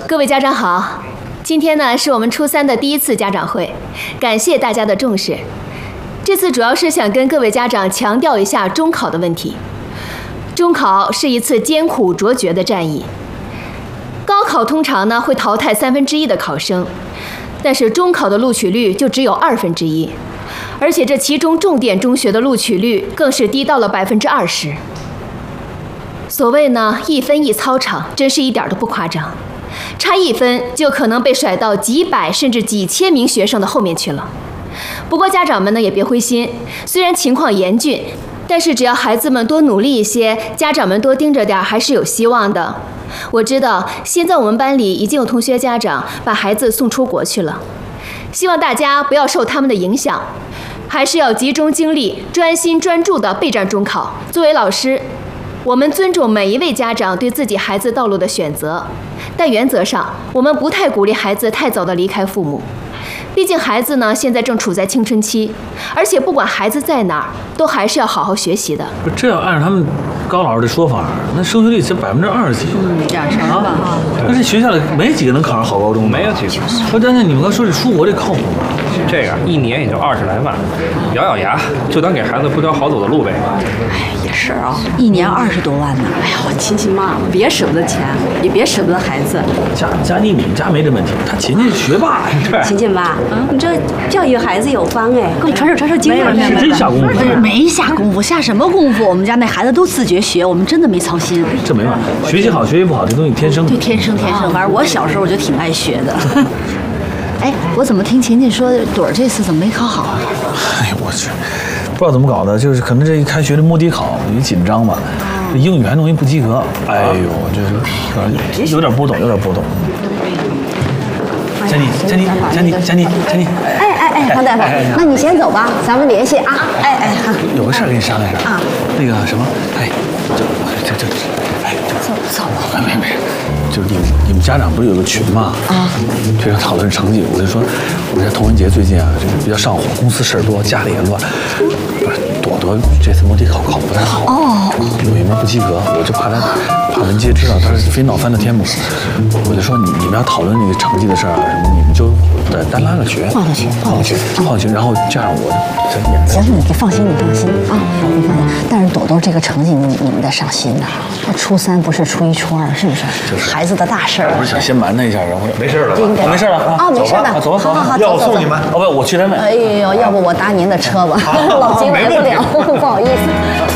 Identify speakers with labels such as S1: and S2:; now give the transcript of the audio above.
S1: 各位家长好，今天呢是我们初3的第1次家长会，感谢大家的重视。这次主要是想跟各位家长强调一下中考的问题。中考是一次艰苦卓绝的战役。高考通常呢会淘汰1/3的考生，但是中考的录取率就只有1/2，而且这其中重点中学的录取率更是低到了20%。所谓呢一分一操场，真是一点都不夸张。差1分就可能被甩到几百甚至几千名学生的后面去了。不过家长们呢也别灰心，虽然情况严峻，但是只要孩子们多努力一些，家长们多盯着点，还是有希望的。我知道现在我们班里已经有同学家长把孩子送出国去了，希望大家不要受他们的影响，还是要集中精力，专心专注地备战中考。作为老师，我们尊重每一位家长对自己孩子道路的选择，但原则上我们不太鼓励孩子太早的离开父母。毕竟孩子呢现在正处在青春期，而且不管孩子在哪儿，都还是要好好学习的。
S2: 这要按照他们高老师的说法，那升学率才20%几，
S3: 两成吧哈。
S2: 那这学校里没几个能考上好高中，
S4: 没有几个。
S2: 但是你们刚说这出国这靠谱吗？
S4: 这个1年也就20来万，咬咬牙就当给孩子铺条好走的路呗。
S3: 哎，也是啊，1年20多万呢。哎呀，我亲亲妈妈，别舍不得钱，也别舍不得孩子。
S2: 佳妮，你们家没这问题，他琴琴是学霸。
S5: 琴琴妈，你这教育孩子有方哎，给我传授经验。
S2: 是真下功夫。
S3: 没下功夫，下什么功夫？我们家那孩子都自觉学，我们真的没操心。
S2: 这没办法，学习好学习不好这东西天生。
S3: 对，天生。反正我小时候我就挺爱学的。哎，我怎么听琴琴说朵儿这次怎么没考好啊？
S2: 哎呀，我去，不知道怎么搞的，就是可能这一开学的摸底考也紧张吧，这英语还弄一不及格，哎呦，这有点波动。佳妮，
S5: 哎，黄大夫，那你先走吧，咱们联系啊。哎，
S2: 有个事儿跟你商量啊，那个什么，哎，走，没，就是你们家长不是有个群吗？啊，这个讨论成绩，我就说，我们家童文杰最近啊，这个比较上火，公司事儿多，家里也乱。不是，朵这次摸底考不太好，有一门不及格，我就怕文杰知道他是非闹翻的天母，我就说你们要讨论那个成绩的事儿啊什么，你们就单拉个群，
S5: 换个群，
S2: 然后这样我
S5: 行，你放心啊，你放心。但是朵这个成绩你们得上心呐，初3不是初1、初2，是不是？
S2: 就是
S5: 孩子的大事儿。
S2: 不是想先瞒他一下，然后
S4: 没事了吧？
S2: 没事了啊，
S5: 没事的，
S2: 走吧，
S5: 好，
S4: 要我送你们？
S2: 哦不，我去单位。
S5: 哎呦，要不我搭您的车吧，老金来不了，不好意思。